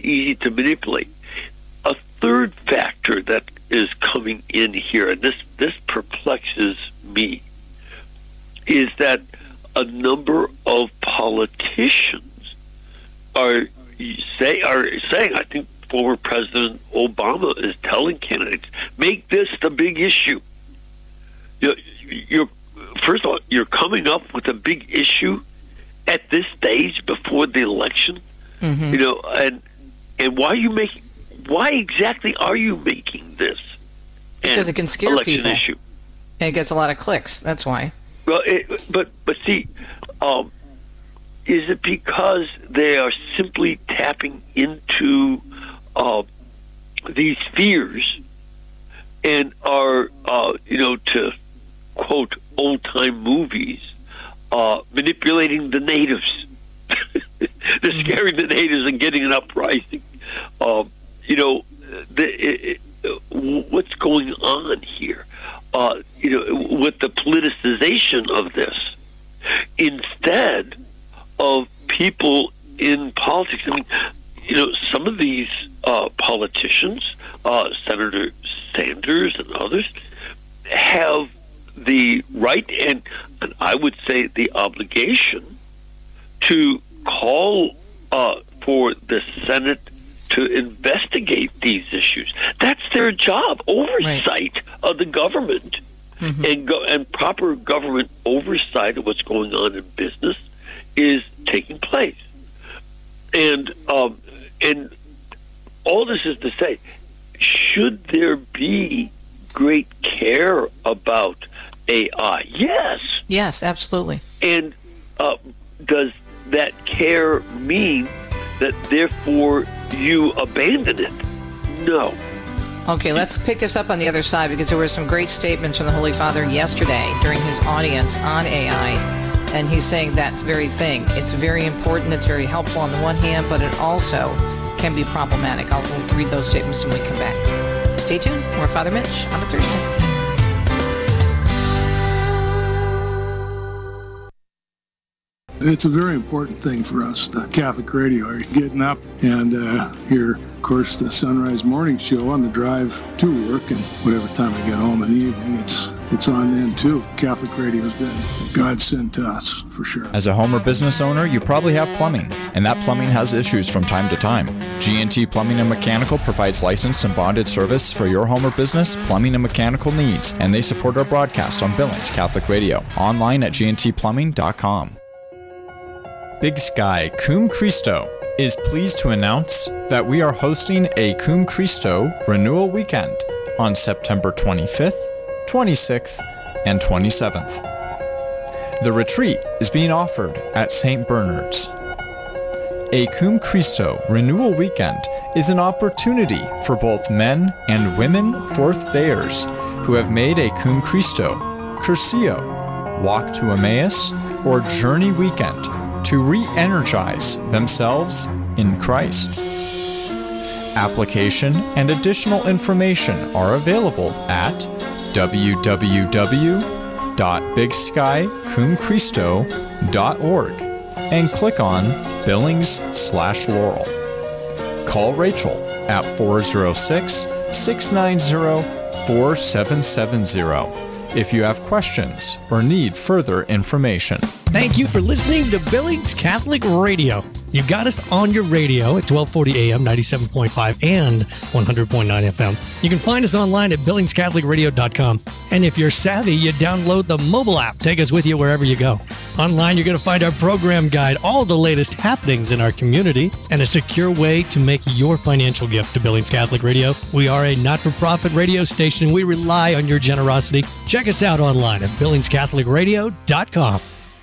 easy to manipulate. A third factor that is coming in here, and this perplexes me, is that a number of politicians are saying, I think former President Obama is telling candidates, make this the big issue. You're first of all, you're coming up with a big issue at this stage before the election, and why exactly are you making this because it can scare election people. Issue? And it gets a lot of clicks. That's why. Well, but see, is it because they are simply tapping into these fears and are, to quote old-time movies, manipulating the natives? They're scaring the natives and getting an uprising. What's going on here? With the politicization of this, instead of people in politics. I mean, some of these politicians, Senator Sanders and others, have the right and I would say the obligation to call for the Senate to investigate these issues. That's their job, oversight of the government, and proper government oversight of what's going on in business is taking place. And all this is to say, should there be great care about AI? Yes. Yes, absolutely. And does that care mean that therefore you abandon it? No. Okay, let's pick this up on the other side, because there were some great statements from the Holy Father yesterday during his audience on AI, and he's saying that very thing. It's very important, it's very helpful on the one hand, but it also can be problematic. I'll read those statements when we come back. Stay tuned. More Father Mitch on a Thursday. It's a very important thing for us, the Catholic Radio. You're getting up and hear, of course, the Sunrise Morning Show on the drive to work, and whatever time I get home in the evening, it's on then too. Catholic Radio has been a godsend to us, for sure. As a home or business owner, you probably have plumbing, and that plumbing has issues from time to time. G&T Plumbing and Mechanical provides licensed and bonded service for your home or business plumbing and mechanical needs, and they support our broadcast on Billings Catholic Radio, online at gntplumbing.com. Big Sky Cum Christo is pleased to announce that we are hosting a Cum Christo Renewal Weekend on September 25th, 26th, and 27th. The retreat is being offered at St. Bernard's. A Cum Christo Renewal Weekend is an opportunity for both men and women fourth-dayers who have made a Cum Christo, Curcio, Walk to Emmaus, or Journey Weekend to re-energize themselves in Christ. Application and additional information are available at www.bigskycumchristo.org and click on Billings/Laurel. Call Rachel at 406-690-4770 if you have questions or need further information. Thank you for listening to Billings Catholic Radio. You got us on your radio at 1240 AM, 97.5 and 100.9 FM. You can find us online at billingscatholicradio.com. And if you're savvy, you download the mobile app. Take us with you wherever you go. Online, you're going to find our program guide, all the latest happenings in our community, and a secure way to make your financial gift to Billings Catholic Radio. We are a not-for-profit radio station. We rely on your generosity. Check us out online at billingscatholicradio.com.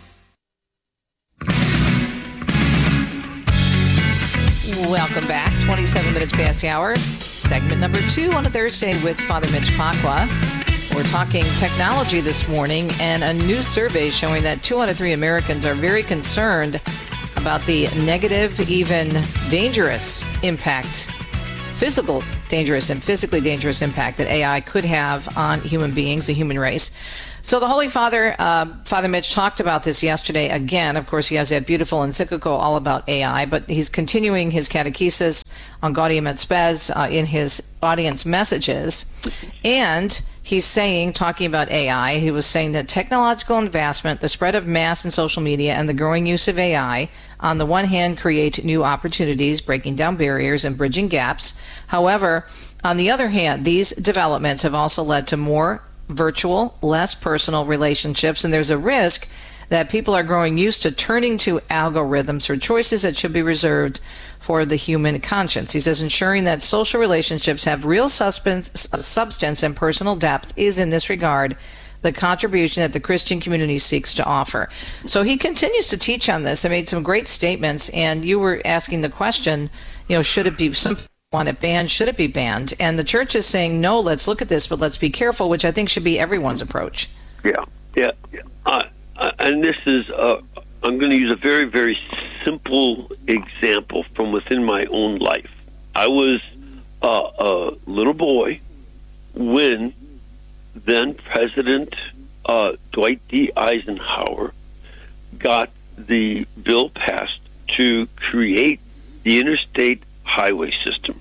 Welcome back. 27 minutes past the hour. Segment number 2 on a Thursday with Father Mitch Pacwa. We're talking technology this morning, and a new survey showing that 2 out of 3 Americans are very concerned about the negative, even dangerous impact, physical dangerous and physically dangerous impact that AI could have on human beings, the human race. So the Holy Father, Father Mitch, talked about this yesterday again. Of course, he has that beautiful encyclical all about AI, but he's continuing his catechesis on Gaudium et Spes in his audience messages. And he's saying, talking about AI, he was saying that technological advancement, the spread of mass and social media, and the growing use of AI, on the one hand, create new opportunities, breaking down barriers and bridging gaps. However, on the other hand, these developments have also led to more virtual, less personal relationships, and there's a risk that people are growing used to turning to algorithms for choices that should be reserved for the human conscience. He says ensuring that social relationships have real substance and personal depth is, in this regard, the contribution that the Christian community seeks to offer. So he continues to teach on this. I made some great statements, and you were asking the question, should it be, some want it banned, should it be banned? And the church is saying, no, let's look at this, but let's be careful, which I think should be everyone's approach. Yeah. And this is, I'm going to use a very, very simple example from within my own life. I was a little boy when then President Dwight D. Eisenhower got the bill passed to create the interstate highway system.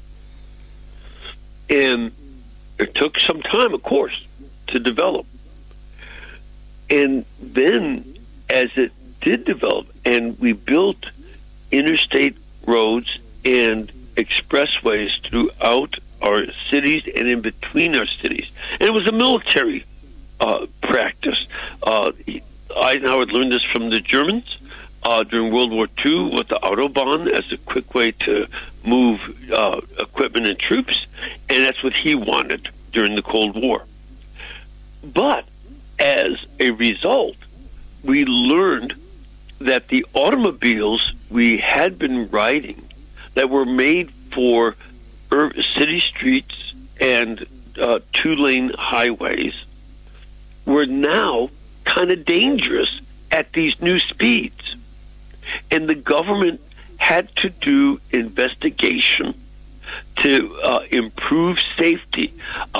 And it took some time, of course, to develop. And then as it did develop and we built interstate roads and expressways throughout our cities and in between our cities, and it was a military practice. Eisenhower learned this from the Germans during World War II with the Autobahn as a quick way to move equipment and troops, and that's what he wanted during the Cold War. But as a result, we learned that the automobiles we had been riding that were made for city streets and two-lane highways were now kind of dangerous at these new speeds. And the government had to do investigation to improve safety.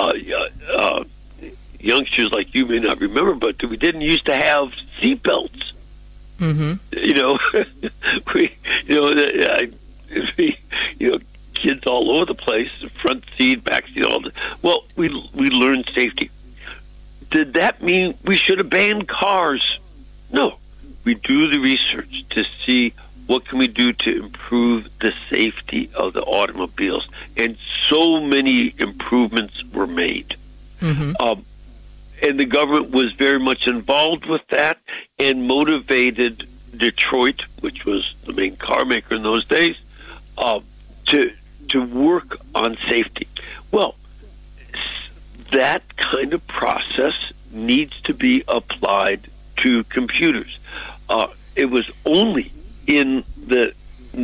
Youngsters like you may not remember, but we didn't used to have seatbelts. Mm-hmm. Kids all over the place, front seat, back seat, all the. Well, we learned safety. Did that mean we should have banned cars? No. We do the research to see what can we do to improve the safety of the automobiles, and so many improvements were made. Mm-hmm. And the government was very much involved with that and motivated Detroit, which was the main car maker in those days, to work on safety. Well, that kind of process needs to be applied to computers. It was only in the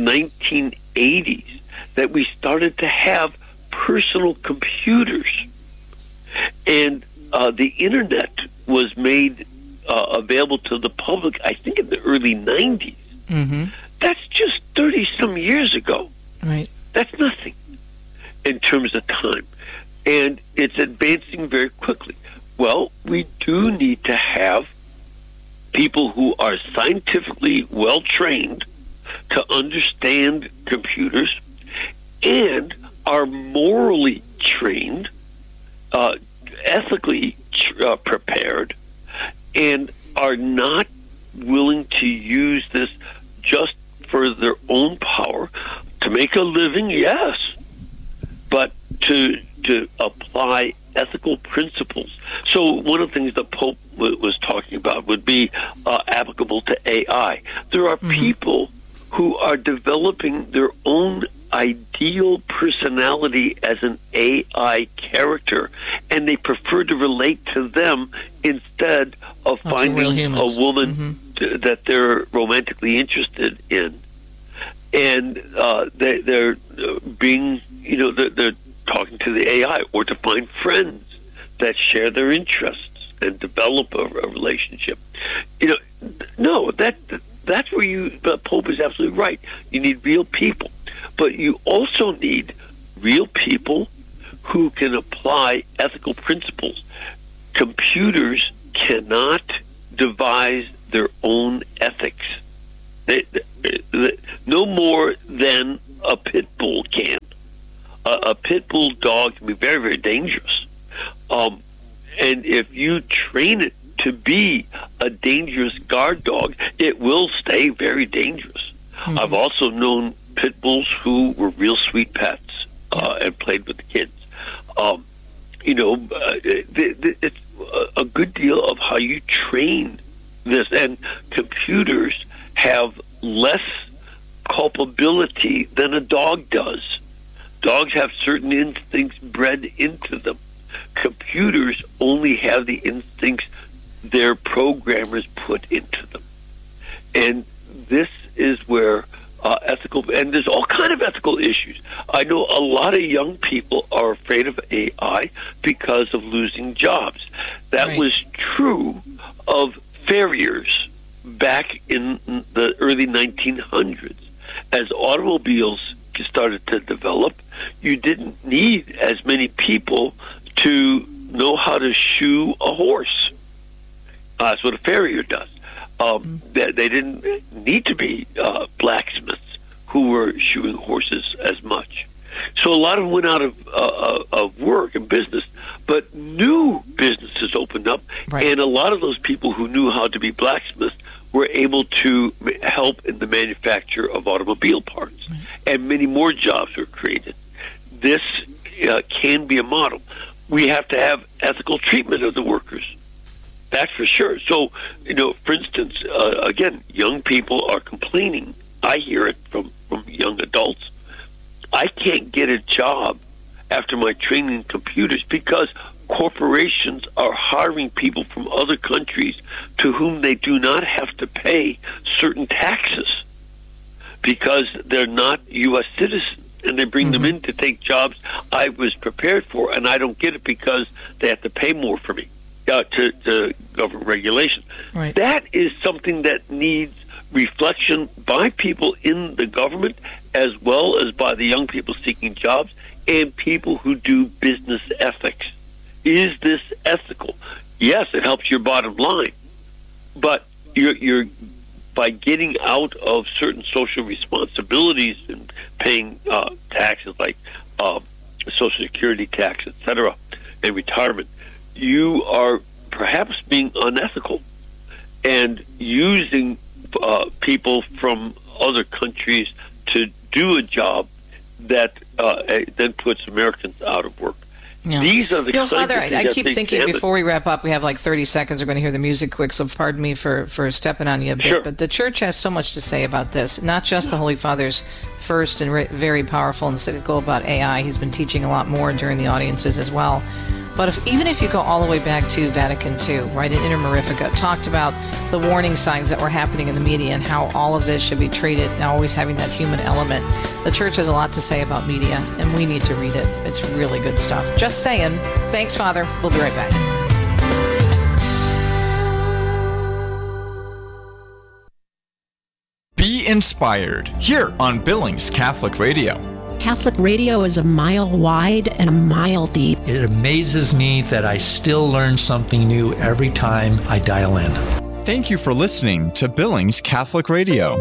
1980s that we started to have personal computers, and the internet was made available to the public, I think, in the early 90s. Mm-hmm. That's just 30-some years ago. Right. That's nothing in terms of time. And it's advancing very quickly. Well, we do need to have people who are scientifically well-trained to understand computers and are morally trained, ethically prepared, and are not willing to use this just for their own power to make a living, yes, but to apply ethical principles. So one of the things the Pope was talking about would be applicable to AI. There are people who are developing their own ideal personality as an AI character, and they prefer to relate to them instead of finding a woman that they're romantically interested in. And they're being, they're talking to the AI, or to find friends that share their interests and develop a relationship. No, that's where the Pope is absolutely right. You need real people. But you also need real people who can apply ethical principles. Computers cannot devise their own ethics. No more than a pit bull can. a pit bull dog can be very, very dangerous. And if you train it to be a dangerous guard dog, it will stay very dangerous. Mm-hmm. I've also known pit bulls who were real sweet pets and played with the kids. It's a good deal of how you train this, and computers have less culpability than a dog does. Dogs have certain instincts bred into them. Computers only have the instincts their programmers put into them. And this is where ethical, and there's all kind of ethical issues. I know a lot of young people are afraid of AI because of losing jobs. That was true of farriers back in the early 1900s. As automobiles started to develop, you didn't need as many people to know how to shoe a horse. That's what a farrier does. They didn't need to be blacksmiths who were shoeing horses as much. So a lot of them went out of work and business, but new businesses opened up, and a lot of those people who knew how to be blacksmiths were able to help in the manufacture of automobile parts, and many more jobs were created. This can be a model. We have to have ethical treatment of the workers. That's for sure. So, for instance, again, young people are complaining. I hear it from young adults. I can't get a job after my training in computers because corporations are hiring people from other countries to whom they do not have to pay certain taxes because they're not U.S. citizens, and they bring them in to take jobs I was prepared for, and I don't get it because they have to pay more for me to government regulation. Right. That is something that needs reflection by people in the government as well as by the young people seeking jobs and people who do business ethics. Is this ethical? Yes, it helps your bottom line, but you're by getting out of certain social responsibilities and paying taxes like Social Security tax, etc., and retirement, you are perhaps being unethical and using people from other countries to do a job that then puts Americans out of work. Yeah. These are the kinds Father, of things I keep thinking before we wrap up, we have like 30 seconds. We're going to hear the music quick, so pardon me for stepping on you a bit. Sure. But the church has so much to say about this, not just the Holy Father's first and very powerful encyclical about AI. He's been teaching a lot more during the audiences as well. But even if you go all the way back to Vatican II, right, in Inter Mirifica, talked about the warning signs that were happening in the media and how all of this should be treated, and always having that human element. The church has a lot to say about media, and we need to read it. It's really good stuff. Just saying. Thanks, Father. We'll be right back. Be inspired here on Billings Catholic Radio. Catholic radio is a mile wide and a mile deep. It amazes me that I still learn something new every time I dial in. Thank you for listening to Billings Catholic Radio.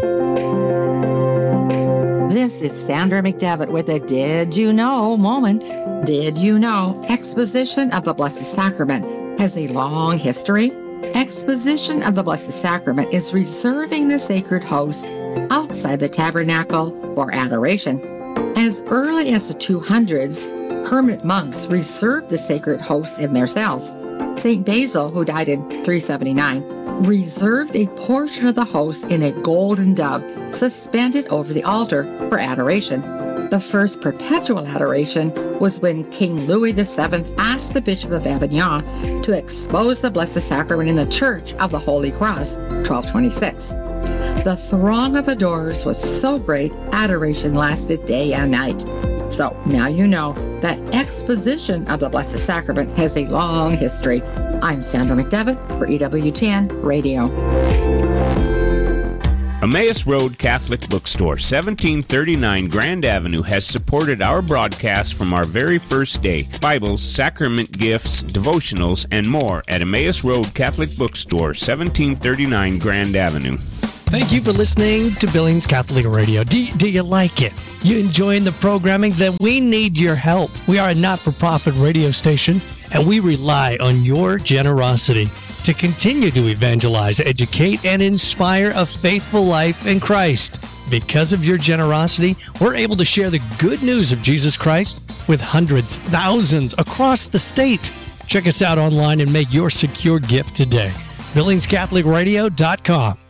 This is Sandra McDevitt with a Did You Know moment. Did you know Exposition of the Blessed Sacrament has a long history? Exposition of the Blessed Sacrament is reserving the sacred host outside the tabernacle for adoration. As early as the 200s, hermit monks reserved the sacred hosts in their cells. St. Basil, who died in 379, reserved a portion of the host in a golden dove suspended over the altar for adoration. The first perpetual adoration was when King Louis VII asked the Bishop of Avignon to expose the Blessed Sacrament in the Church of the Holy Cross, 1226. The throng of adorers was so great, adoration lasted day and night. So now you know that Exposition of the Blessed Sacrament has a long history. I'm Sandra McDevitt for EWTN Radio. Emmaus Road Catholic Bookstore, 1739 Grand Avenue, has supported our broadcast from our very first day. Bibles, sacrament gifts, devotionals, and more at Emmaus Road Catholic Bookstore, 1739 Grand Avenue. Thank you for listening to Billings Catholic Radio. Do you like it? You enjoying the programming? Then we need your help. We are a not-for-profit radio station, and we rely on your generosity to continue to evangelize, educate, and inspire a faithful life in Christ. Because of your generosity, we're able to share the good news of Jesus Christ with hundreds, thousands across the state. Check us out online and make your secure gift today. BillingsCatholicRadio.com.